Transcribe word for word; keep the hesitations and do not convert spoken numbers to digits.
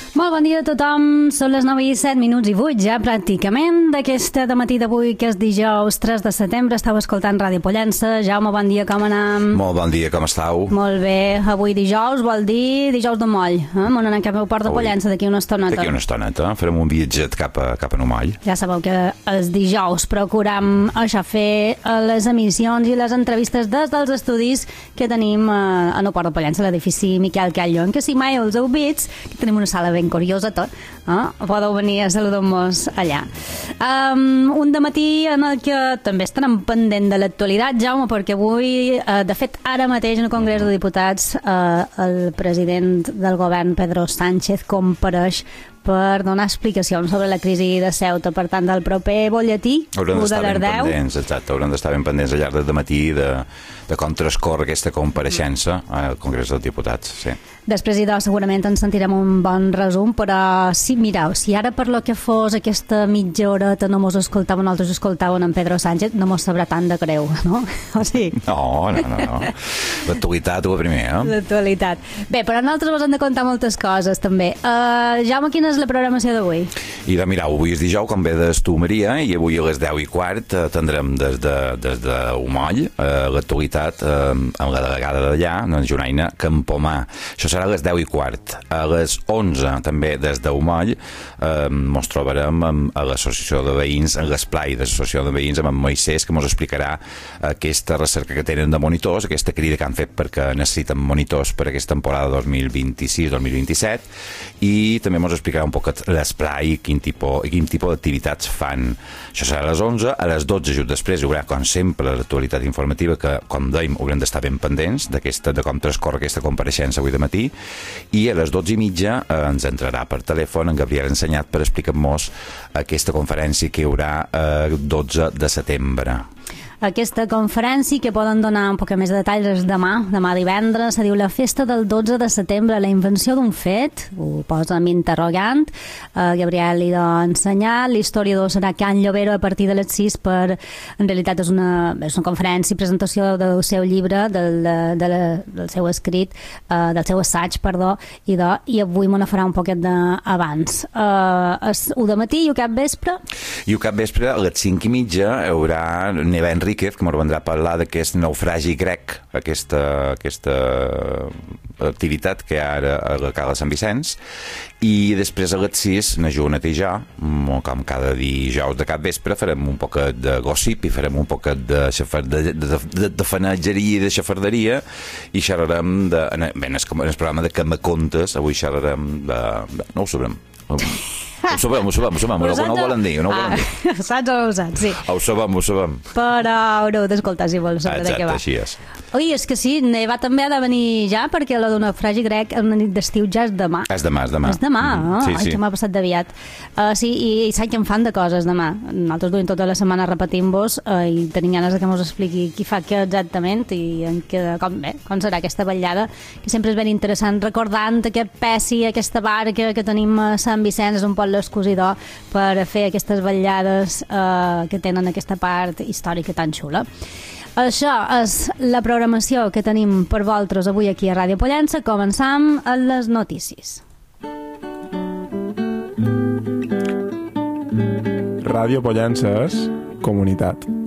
Molt bon dia a tothom, són les nou i set minuts i vuit ja pràcticament d'aquesta dematí d'avui, que és dijous tres de setembre. Estau escoltant Ràdio Pollença. Jaume, bon dia, com anem? Molt bon dia, com estàu? Molt bé, avui dijous vol dir dijous de moll, eh? M'on anem cap al port de Pollença d'aquí una estoneta. D'aquí una estoneta, farem un viatget cap a, cap a Nomoll. Ja sabeu que els dijous procurem això, fer les emissions i les entrevistes des dels estudis que tenim a, a no port de Pollença, l'edifici Miquel Callón, que si mai els heu vist, que tenim una sala ben curiosa tot, eh? Podeu venir a saludar-nos allà. Um, un dematí en el que també estarem pendent de l'actualitat, Jaume, perquè avui, uh, de fet, ara mateix en el Congrés de Diputats, uh, el president del govern, Pedro Sánchez, compareix per donar explicacions sobre la crisi de Ceuta. Per tant, del proper butlletí, haurem d'estar ben pendents, exacte, haurem d'estar ben pendents al llarg del matí de, de com transcorre aquesta compareixença al Congrés dels Diputats, sí. Després i doncs segurament ens sentirem un bon resum, però sí, mireu, si ara per lo que fos aquesta mitja horeta no mos escoltaven, nosaltres escoltaven en Pedro Sánchez, no mos sabrà tant de greu, no? O sigui... No, no, no, no. L'actualitat ho primer, eh? L'actualitat. Bé, però nosaltres vos hem de contar moltes coses, també. Uh, Jaume, quina és la programació d'avui? I de mirar, avui és dijous, com ve d'estomeria, i avui a les deu i quart eh, tindrem des de, des de Umoll eh, l'actualitat eh, amb la delegada d'allà, en Jonaina Campomà. Això serà a les deu i quart. A les onze, també des d'Umoll, eh, mos trobarem amb, a l'associació de veïns, en l'esplai de l'associació de veïns, amb en Moisès, que mos explicarà aquesta recerca que tenen de monitors, aquesta crida que han fet perquè necessiten monitors per aquesta temporada dos mil vint-i-sis dos mil vint-i-set, i també mos explicarà un poc l'esplai i quin tipus, quin tipus d'activitats fan. Això serà a les onze. A les dotze, just després, hi haurà, com sempre, l'actualitat informativa, que, com dèiem, haurem d'estar ben pendents d'aquesta, de com transcorre aquesta compareixença avui de matí, i a les dotze i mitja eh, ens entrarà per telèfon en Gabriel Ensenyat per explicar-nos aquesta conferència que hi haurà el eh, dotze de setembre. Aquesta conferència, que poden donar un poc més de detalls, és demà, demà divendres, se diu La festa del dotze de setembre, la invenció d'un fet, ho posa amb interrogant, uh, Gabriel li ha ensenyat, l'historiador serà Can Llobero a partir de les sis, per, en realitat és una, és una conferència i presentació del seu llibre, del, de, de la, del seu escrit, uh, del seu assaig, perdó, i, de, i avui me ne farà un poquet d'abans. Uh, és u de matí i u cap vespre? I u cap vespre, a les cinc i mitja, hi haurà Neva Enriquez, que ens vendrà a parlar d'aquest naufragi grec, aquesta, aquesta activitat que hi ha ara a la Cala Sant Vicenç, i després a les sis, na Joana i jo, com cada dijous de cap vespre, farem un poc de gossip i farem un poc de, de, de, de, de fanatgeria i de xafarderia, i xerrarem de, en, bé, en el programa de Que me contes, avui xerrarem de... Bé, no ho sabrem. Ho sabem, ho sabem, ho sabem, no, no ho volen dir, no ho volen dir. Ah, saps o no ho saps, sí. Ho sabem, ho sabem. Però haureu d'escoltar, si vols, sobre de què va. Exacte, així és. Oi, és que sí, Neva també ha de venir ja, perquè la d'un naufragi grec en una nit d'estiu ja és demà. És demà, és demà. És demà, mm-hmm. oh? Sí, sí. sí. Ai, m'ha passat d'aviat. Uh, sí, i, i saps que em fan de coses demà. Nosaltres duim tota la setmana repetint-vos uh, i tenim ganes que mos expliqui qui fa què exactament i en què, com, bé, com serà aquesta ballada, que sempre és ben interessant, recordant aquest Pessi, aquesta barca que tenim a Sant Vicenç, és un poble excusidor per fer aquestes ballades uh, que tenen aquesta part històrica tan xula. Això és la programació que tenim per vosaltres avui aquí a Ràdio Pollença. Començam amb les notícies. Ràdio Pollença és comunitat.